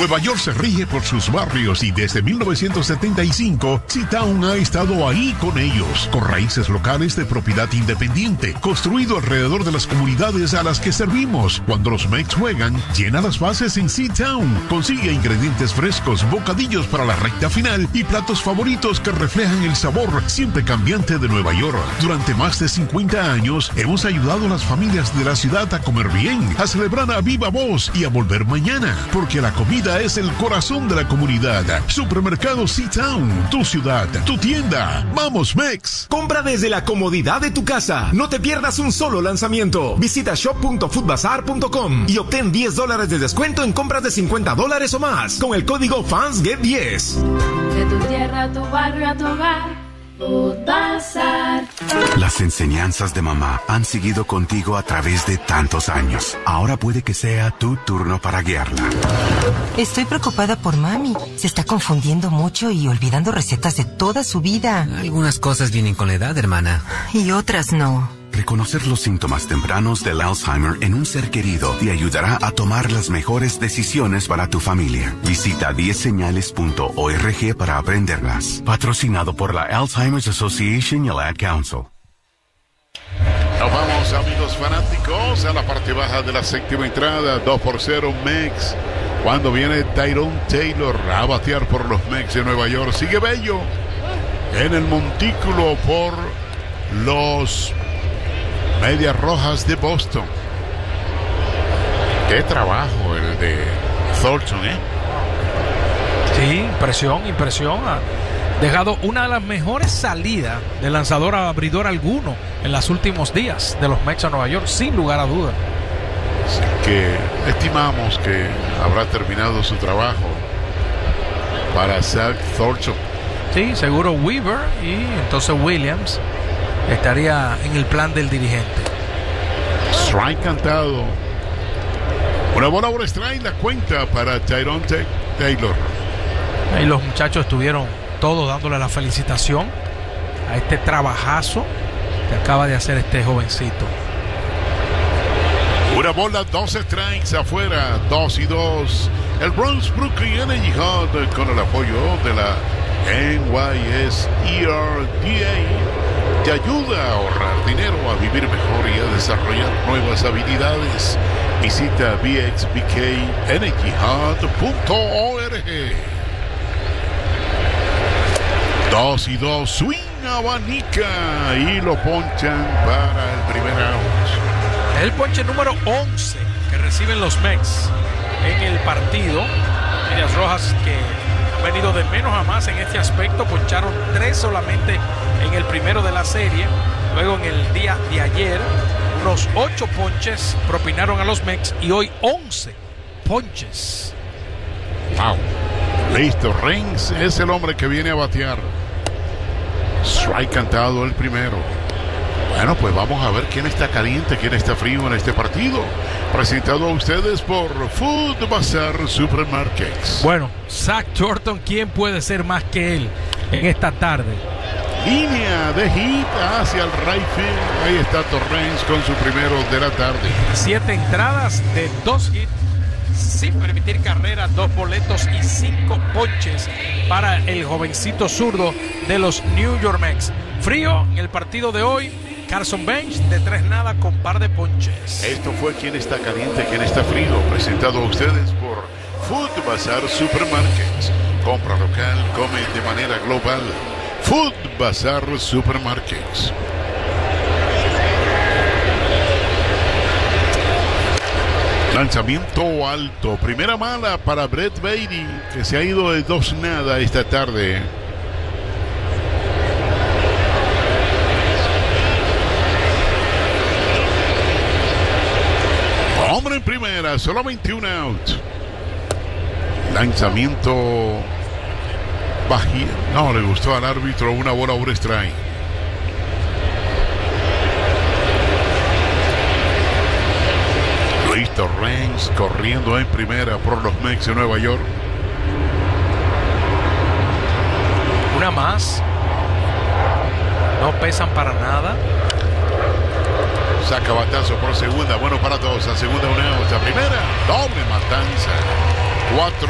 Nueva York se rige por sus barrios y desde 1975, C-Town ha estado ahí con ellos, con raíces locales de propiedad independiente, construido alrededor de las comunidades a las que servimos. Cuando los Mex juegan, llena las bases en C-Town. Consigue ingredientes frescos, bocadillos para la recta final y platos favoritos que reflejan el sabor siempre cambiante de Nueva York. Durante más de 50 años, hemos ayudado a las familias de la ciudad a comer bien, a celebrar a viva voz y a volver mañana, porque la comida es el corazón de la comunidad. Supermercado C-Town, tu ciudad, tu tienda. ¡Vamos, Mex! Compra desde la comodidad de tu casa. No te pierdas un solo lanzamiento. Visita shop.foodbazar.com y obtén $10 de descuento en compras de $50 o más con el código FANSGET10. De tu tierra a tu barrio a tu hogar. Foodbazar. Las enseñanzas de mamá han seguido contigo a través de tantos años. Ahora puede que sea tu turno para guiarla. Estoy preocupada por mami. Se está confundiendo mucho y olvidando recetas de toda su vida. Algunas cosas vienen con la edad, hermana. Y otras no. Reconocer los síntomas tempranos del Alzheimer en un ser querido te ayudará a tomar las mejores decisiones para tu familia. Visita 10señales.org para aprenderlas. Patrocinado por la Alzheimer's Association y el Ad Council. Nos vamos, amigos fanáticos, a la parte baja de la séptima entrada. 2-0 Mex. Cuando viene Tyrone Taylor a batear por los Mex de Nueva York. Sigue Bello en el montículo por los Medias Rojas de Boston. Qué trabajo el de Thornton, Sí, impresión. Ha dejado una de las mejores salidas de lanzador a abridor alguno en los últimos días de los Mets a Nueva York, sin lugar a duda. Así que estimamos que habrá terminado su trabajo para Zach Thornton. Sí, seguro Weaver y entonces Williams estaría en el plan del dirigente. Strike cantado. Una bola por strike, la cuenta para Tyrone Taylor. Y los muchachos estuvieron todos dándole la felicitación a este trabajazo que acaba de hacer este jovencito. Una bola, 2 strikes afuera, 2-2. El Bronx Brooklyn Energy Hub con el apoyo de la NYSERDA te ayuda a ahorrar dinero, a vivir mejor y a desarrollar nuevas habilidades. Visita bxbkenergyhub.org. 2-2, swing abanica y lo ponchan para el primer out. El ponche número 11 que reciben los Mets en el partido. Medias Rojas que han venido de menos a más en este aspecto, poncharon 3 solamente en el primero de la serie. Luego en el día de ayer unos 8 ponches propinaron a los Mets y hoy 11 ponches. Wow. Listo, Reigns es el hombre que viene a batear. Strike cantado el primero. Bueno, pues vamos a ver quién está caliente, quién está frío en este partido. Presentado a ustedes por Food Bazar Supermarkets. Bueno, Zach Thornton, ¿quién puede ser más que él en esta tarde? Línea de hit hacia el right field. Ahí está Torrens con su primero de la tarde. 7 entradas de 2 hits sin permitir carrera, 2 boletos y 5 ponches para el jovencito zurdo de los New York Mets. Frío en el partido de hoy. Carson Bench de 3-0 con par de ponches. Esto fue Quién está caliente, quién está frío, presentado a ustedes por Food Bazar Supermarkets. Compra local, come de manera global. Food Bazar Supermarkets. Lanzamiento alto, primera mala para Brett Baty, que se ha ido de 2-0 esta tarde. Hombre en primera, solamente un out. Lanzamiento bajío. No le gustó al árbitro, una bola over strike. Luis Torrens corriendo en primera por los Mets de Nueva York. Una más. No pesan para nada. Saca batazo por segunda, bueno para 2, a segunda una out, a primera, doble matanza. 4